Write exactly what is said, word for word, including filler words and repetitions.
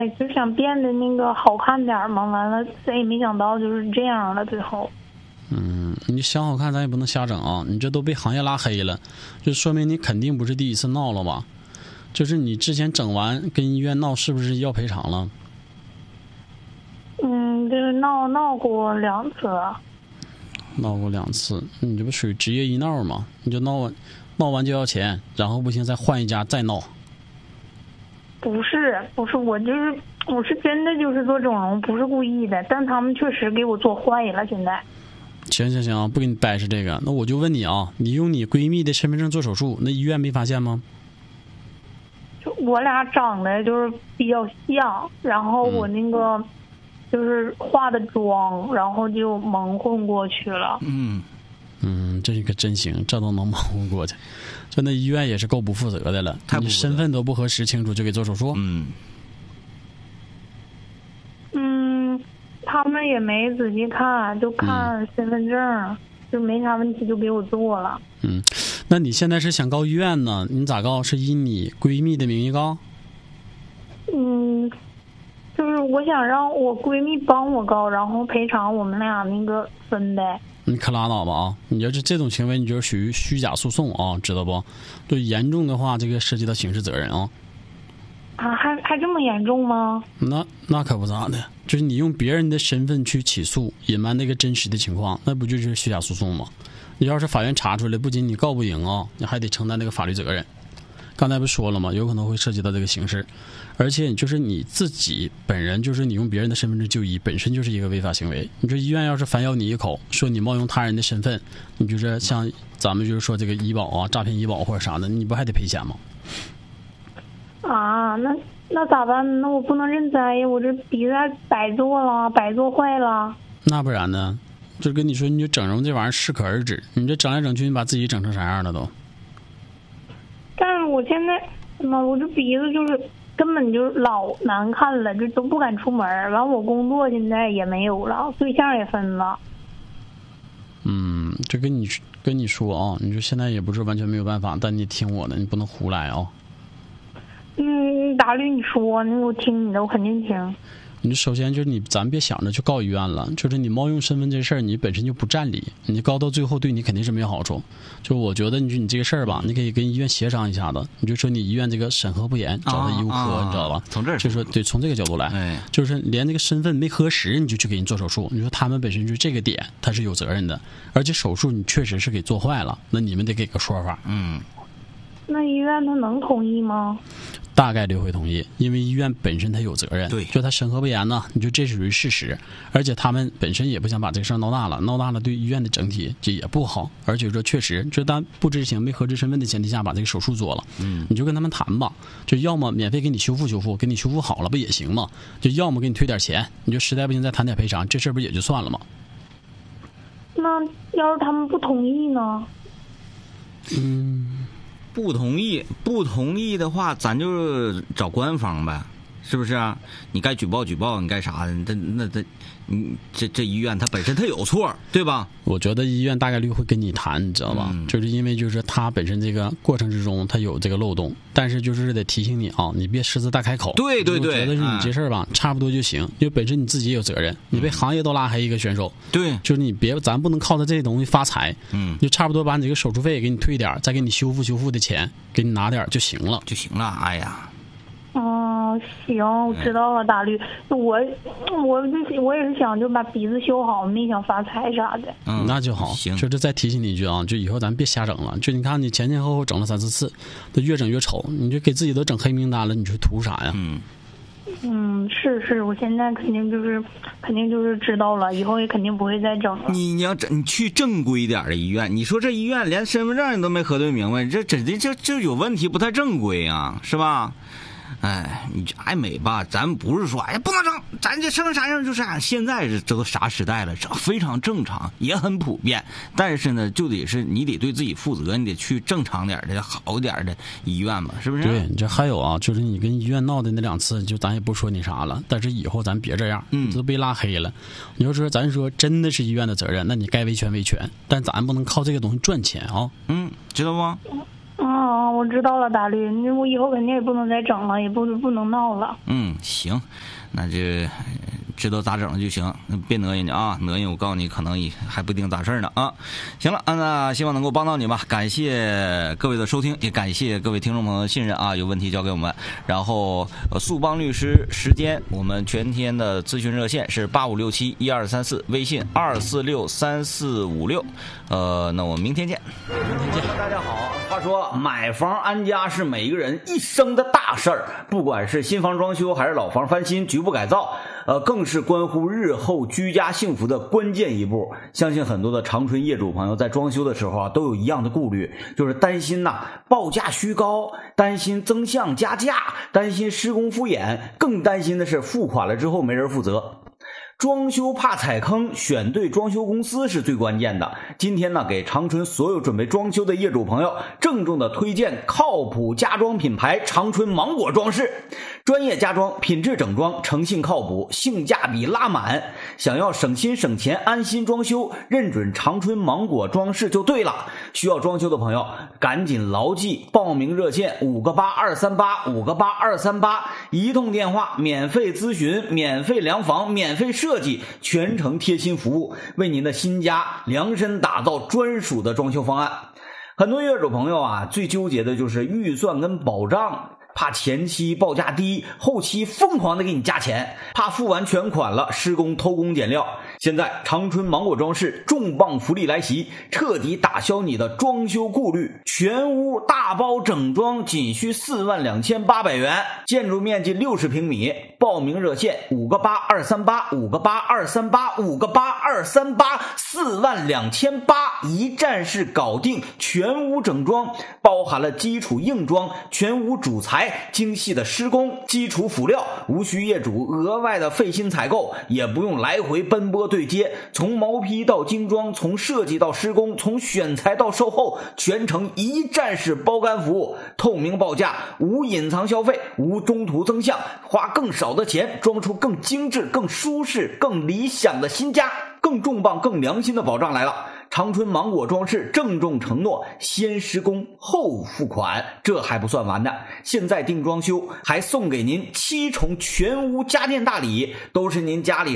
就想变得那个好看点嘛，完了谁也没想到就是这样了，最后。 嗯，你想好看咱也不能瞎整啊！你这都被行业拉黑了，就说明你肯定不是第一次闹了吧？就是你之前整完跟医院闹，是不是要赔偿了？ 嗯，就是闹闹过两次。 闹过两次，你这不属于职业医闹吗？你就闹完，闹完就要钱，然后不行再换一家再闹。 不是，不是，我就是我是真的就是做整容，不是故意的，但他们确实给我做坏了。现在。 行行行，不给你掰扯这个，那我就问你啊，你用你闺蜜的身份证做手术，那医院没发现吗？ 就我俩长得就是比较像，然后我那个。嗯就是化的妆，然后就蒙混过去了。 嗯嗯，这个真行，这都能蒙混过去。这那医院也是够不负责的了， 太不负责， 你身份都不核实清楚就给做手术。 嗯嗯，他们也没仔细看，就看身份证，嗯、就没啥问题就给我做了。 嗯，那你现在是想告医院呢？你咋告？是以你闺蜜的名义告？ 嗯。就是我想让我闺蜜帮我告，然后赔偿我们俩那个分呗。 你可拉倒吧啊！你要是这种行为，你就是属于虚假诉讼啊，知道不？就严重的话，这个涉及到刑事责任啊。 啊，还还这么严重吗？ 那那可不咋的，就是你用别人的身份去起诉，隐瞒那个真实的情况，那不就是虚假诉讼吗？你要是法院查出来，不仅你告不赢啊，你还得承担那个法律责任。刚才不说了吗？有可能会涉及到这个刑事，而且就是你自己本人，就是你用别人的身份证就医，本身就是一个违法行为。你说医院要是反咬你一口，说你冒用他人的身份，你就是像咱们就是说这个医保啊、诈骗医保或者啥的，你不还得赔钱吗？ 啊，那那咋办？那我不能认栽呀！我这鼻子白做了，白做坏了。 那不然呢？就跟你说，你就整容这玩意儿适可而止，你这整来整去，你把自己整成啥样了都？ 但是我现在，妈，我这鼻子就是根本就老难看了，就都不敢出门。完，我工作现在也没有了，对象也分了。 嗯，这跟你跟你说啊，你说现在也不是完全没有办法，但你听我的，你不能胡来啊。 嗯，大律你说，那我听你的，我肯定听。 你首先就是你，咱别想着去告医院了，就是你冒用身份这事儿，你本身就不占理，你告到最后对你肯定是没有好处。就我觉得你说你这个事儿吧，你可以跟医院协商一下子，你就说你医院这个审核不严，找他医务科， 啊、 你知道吧？ 从这儿就是说对，从这个角度来， 哎、 就是连这个身份没核实，你就去给你做手术，你说他们本身就这个点他是有责任的，而且手术你确实是给做坏了，那你们得给个说法。 嗯， 那医院他能同意吗？ 大概率会同意，因为医院本身它有责任， 对， 就它审核不严呢，你就这属于事实，而且他们本身也不想把这个事儿闹大了，闹大了对医院的整体这也不好，而且说确实，就当不知情、没核实身份的前提下把这个手术做了， 嗯， 你就跟他们谈吧，就要么免费给你修复修复，给你修复好了不也行吗？就要么给你退点钱，你就实在不行再谈点赔偿，这事儿不也就算了吗？ 那要是他们不同意呢？ 嗯。 不同意，不同意的话，咱就找官方呗，是不是啊？你该举报举报，你该啥的？那那这，你这这医院它本身它有错，对吧？ 我觉得医院大概率会跟你谈，你知道吧？ 嗯、 就是因为就是他本身这个过程之中他有这个漏洞，但是就是得提醒你啊，你别狮子大开口。 对对对， 我觉得是你这事儿吧、嗯，差不多就行，因为本身你自己也有责任，你被行业都拉黑一个选手， 对， 就是你别咱不能靠着这些东西发财， 嗯， 就差不多把你这个手术费给你退点，再给你修复修复的钱给你拿点就行了， 就行了。哎呀。 哦，行，我知道了，大律。我，我就我也是想就把鼻子修好，没想发财啥的。 嗯， 那就好。 行， 就是再提醒你一句啊，就以后咱别瞎整了。就你看你前前后后整了三四次，都越整越丑，你就给自己都整黑名单了，你说图啥呀？ 嗯。 嗯，是是，我现在肯定就是肯定就是知道了，以后也肯定不会再整了。 你你要整，你去正规点的医院，你说这医院连身份证你都没核对明白，这这这这有问题，不太正规啊，是吧？哎，你爱美吧，咱不是说哎不能整，咱这生啥样就啥样。现在是这都啥时代了，这非常正常，也很普遍。但是呢，就得是你得对自己负责，你得去正常点的、好点的医院嘛，是不是？ 对，这还有啊，就是你跟医院闹的那两次，就咱也不说你啥了，但是以后咱别这样， 嗯， 都被拉黑了。你要说咱说真的是医院的责任，那你该维权维权，但咱不能靠这个东西赚钱啊。 嗯，知道不？ 哦， 我知道了，大驴，我以后肯定也不能再整了，也不不能闹了。 嗯，行，那就知道咋整就行，别讹人家啊，讹人我告诉你，可能也还不一定咋事呢啊。行了，那希望能够帮到你吧，感谢各位的收听，也感谢各位听众朋友的信任啊，有问题交给我们。然后呃，速帮律师时间，我们全天的咨询热线是八五六七一二三四，微信二四六三四五六。呃，那我们明天见。明天见。大家好，话说买房安家是每一个人一生的大事儿，不管是新房装修还是老房翻新、局部改造，呃，更是关乎日后居家幸福的关键一步。相信很多的长春业主朋友在装修的时候啊，都有一样的顾虑，就是担心呐、啊、报价虚高，担心增项加价，担心施工敷衍，更担心的是付款了之后没人负责。装修怕踩坑，选对装修公司是最关键的。今天呢，给长春所有准备装修的业主朋友郑重的推荐靠谱家装品牌长春芒果装饰，专业家装，品质整装，诚信靠谱，性价比拉满。想要省心省钱，安心装修，认准长春芒果装饰就对了。需要装修的朋友，赶紧牢记报名热线五个八二三八五个八二三八，一通电话，免费咨询，免费量房，免费设计，全程贴心服务，为您的新家量身打造专属的装修方案。很多业主朋友啊，最纠结的就是预算跟保障，怕前期报价低，后期疯狂的给你加钱，怕付完全款了施工偷工减料。现在长春芒果装饰重磅福利来袭，彻底打消你的装修顾虑，全屋大包整装仅需四万两千八百元，建筑面积六十平米。报名热线五个八二三八五个八二三八五个八二三八，四万两千八一站式搞定，全屋整装，包含了基础硬装、全屋主材、精细的施工、基础辅料，无需业主额外的费心采购，也不用来回奔波对接，从毛坯到精装，从设计到施工，从选材到售后，全程一站式包干服务，透明报价，无隐藏消费，无中途增项，花更少的钱装出更精致、更舒适、更理想的新家。更重磅、更良心的保障来了！长春芒果装饰郑重承诺，先施工后付款。这还不算完的，现在订装修还送给您七重全屋家电大礼，都是您家里